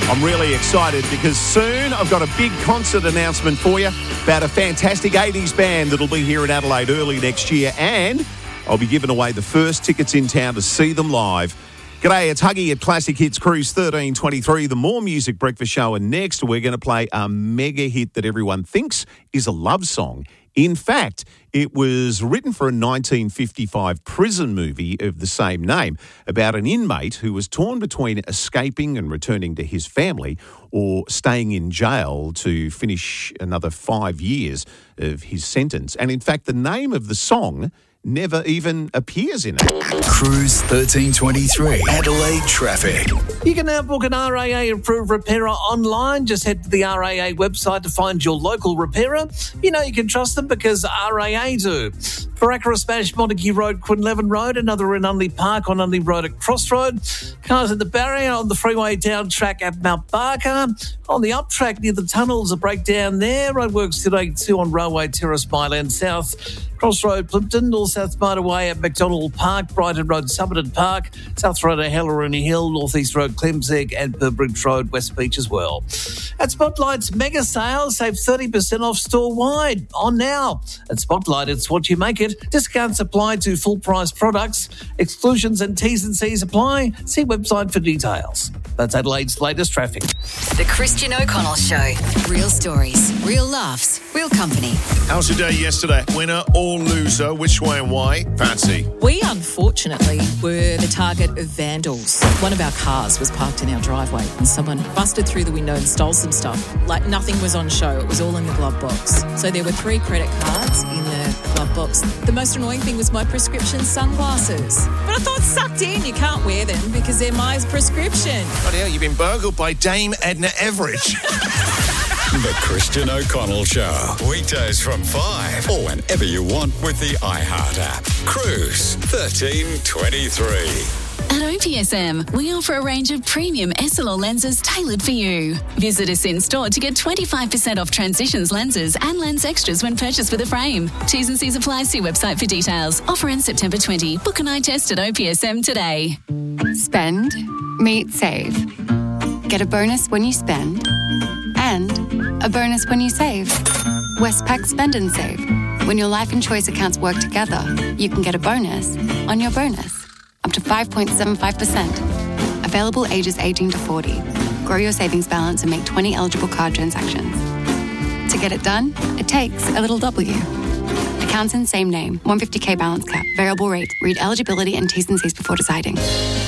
I'm really excited because soon I've got a big concert announcement for you about a fantastic 80s band that'll be here in Adelaide early next year, and I'll be giving away the first tickets in town to see them live. G'day, it's Huggy at Classic Hits Cruise 1323, the More Music Breakfast Show, and next we're going to play a mega hit that everyone thinks is a love song. In fact, it was written for a 1955 prison movie of the same name about an inmate who was torn between escaping and returning to his family or staying in jail to finish another 5 years of his sentence. And in fact, the name of the song never even appears in it. Cruise 1323, Adelaide traffic. You can now book an RAA approved repairer online. Just head to the RAA website to find your local repairer. You know you can trust them because RAA do. Barakara Spanish Montague Road, Quinlevin Road, another in Unley Park on Unley Road at Crossroad. Cars at the barrier on the freeway down track at Mount Barker. On the up track near the tunnels, a breakdown there. Roadworks today too on Railway Terrace, Myland South. Crossroad, Plimpton, North South Motorway at McDonald Park, Brighton Road, Somerton Park, South Road at Hellerini Hill, North East Road, Clemseg, and Burbridge Road, West Beach as well. At Spotlight's mega sale, save 30% off store-wide. On now. At Spotlight, it's what you make it. Discounts apply to full-price products. Exclusions and T's and C's apply. See website for details. That's Adelaide's latest traffic. The Christian O'Connell Show. Real stories, real laughs, real company. How's your day yesterday? Winner or loser? Which way and why? Fancy. We, unfortunately, were the target of vandals. One of our cars was parked in our driveway and someone busted through the window and stole some stuff. Like nothing was on show. It was all in the glove box. So there were 3 credit cards in the glove box. The most annoying thing was my prescription sunglasses. But I thought, sucked in, you can't wear them because they're my prescription. Bloody hell, you've been burgled by Dame Edna Everage. The Christian O'Connell Show. Weekdays from 5 or whenever you want with the iHeart app. Cruise 1323. At OPSM, we offer a range of premium SLR lenses tailored for you. Visit us in store to get 25% off Transitions lenses and lens extras when purchased with a frame. T's and C's apply. See website for details. Offer ends September 20. Book an eye test at OPSM today. Spend, meet, save. Get a bonus when you spend and a bonus when you save. Westpac Spend and Save. When your life and choice accounts work together, you can get a bonus on your bonus. Up to 5.75%. Available ages 18 to 40. Grow your savings balance and make 20 eligible card transactions. To get it done, it takes a little W. Accounts in same name. 150k balance cap. Variable rates. Read eligibility and T's and C's before deciding.